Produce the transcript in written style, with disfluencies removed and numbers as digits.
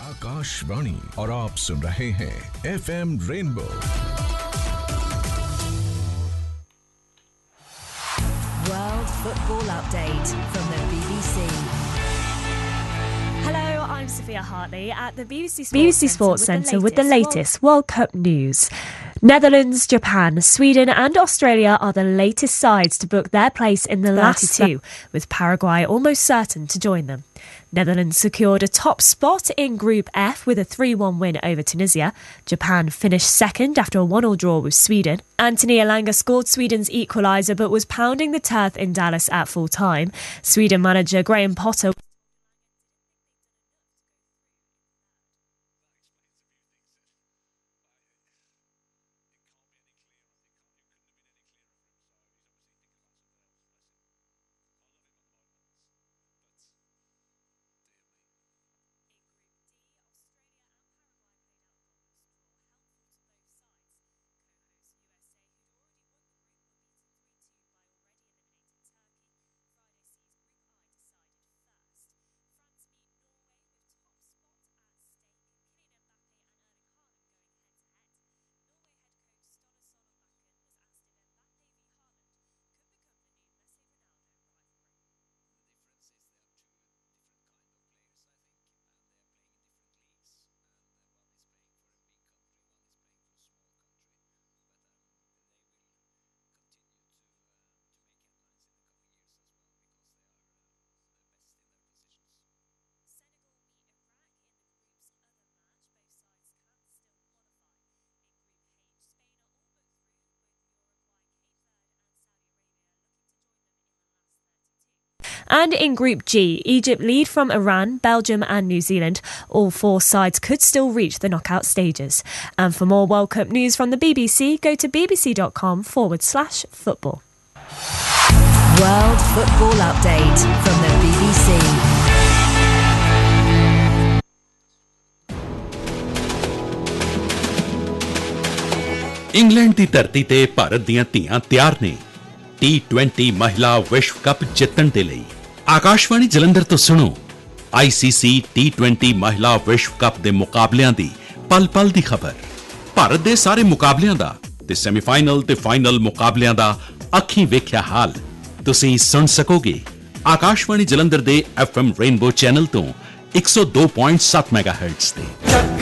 आकाशवाणी और आप सुन रहे हैं FM rainbow. World Football Update from the BBC. Hello, I'm Sophia Hartley at the BBC Sports Centre with the latest World Cup news. Netherlands, Japan, Sweden and Australia are the latest sides to book their place in the last 32, with Paraguay almost certain to join them. Netherlands secured a top spot in Group F with a 3-1 win over Tunisia. Japan finished second after a 1-1 draw with Sweden. Anthony Elanga scored Sweden's equaliser but was pounding the turf in Dallas at full time. Sweden manager Graham Potter And in Group G, Egypt lead from Iran, Belgium and New Zealand. All four sides could still reach the knockout stages. And for more World Cup news from the BBC, go to bbc.com/football. World Football Update from the BBC. England ਦੀ ਧਰਤੀ ਤੇ ਭਾਰਤ ਦੀਆਂ ਧੀਆਂ ਤਿਆਰ ਨੇ T20 ਮਹਿਲਾ ਵਿਸ਼ਵ cup ਜਿੱਤਣ ਦੇ ਲਈ। ਆਕਾਸ਼ਵਾਣੀ ਜਲੰਧਰ ਤੋਂ ਸੁਣੋ ICC T20 ਮਹਿਲਾ ਵਿਸ਼ਵ ਕੱਪ ਦੇ ਮੁਕਾਬਲਿਆਂ ਦੀ ਪਲ-ਪਲ ਦੀ ਖਬਰ। ਭਾਰਤ ਦੇ ਸਾਰੇ ਮੁਕਾਬਲਿਆਂ ਦਾ ਤੇ ਸੈਮੀਫਾਈਨਲ ਤੇ ਫਾਈਨਲ ਮੁਕਾਬਲਿਆਂ ਦਾ ਅੱਖੀਂ ਵੇਖਿਆ ਹਾਲ ਤੁਸੀਂ ਸੁਣ ਸਕੋਗੇ ਆਕਾਸ਼ਵਾਣੀ ਜਲੰਧਰ ਦੇ FM ਰੇਨਬੋ ਚੈਨਲ ਤੋਂ 102.7 ਮੈਗਾਹਰਟਜ਼ ਤੇ।